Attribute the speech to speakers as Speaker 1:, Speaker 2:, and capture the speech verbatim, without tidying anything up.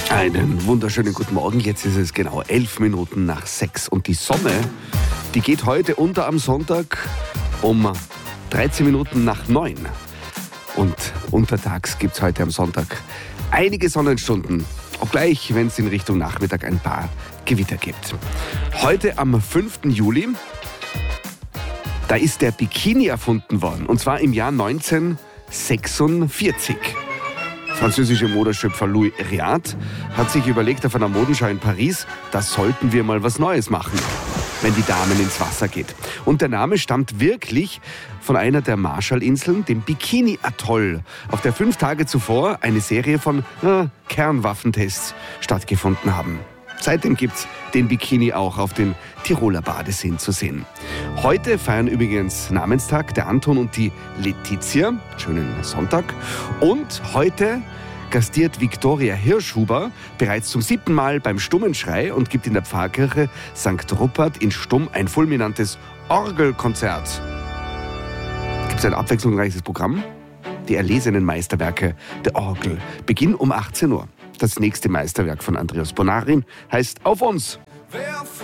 Speaker 1: Einen wunderschönen guten Morgen. Jetzt ist es genau elf Minuten nach sechs und die Sonne, die geht heute unter am Sonntag um dreizehn Minuten nach neun. Und untertags gibt es heute am Sonntag einige Sonnenstunden, obgleich, wenn es in Richtung Nachmittag ein paar Gewitter gibt. Heute am fünften Juli, da ist der Bikini erfunden worden, und zwar im Jahr neunzehnhundertsechsundvierzig. Französische Modeschöpfer Louis Réard hat sich überlegt auf einer Modenschau in Paris, da sollten wir mal was Neues machen, wenn die Damen ins Wasser geht. Und der Name stammt wirklich von einer der Marshallinseln, dem Bikini-Atoll, auf der fünf Tage zuvor eine Serie von äh, Kernwaffentests stattgefunden haben. Seitdem gibt's den Bikini auch auf den Tiroler Badeseen zu sehen. Heute feiern übrigens Namenstag der Anton und die Letizia. Schönen Sonntag. Und heute gastiert Viktoria Hirschhuber bereits zum siebten Mal beim Stummenschrei und gibt in der Pfarrkirche Sankt Rupert in Stumm ein fulminantes Orgelkonzert. Gibt es ein abwechslungsreiches Programm? Die erlesenen Meisterwerke der Orgel. Beginn um achtzehn Uhr. Das nächste Meisterwerk von Andreas Bonarin heißt Auf uns.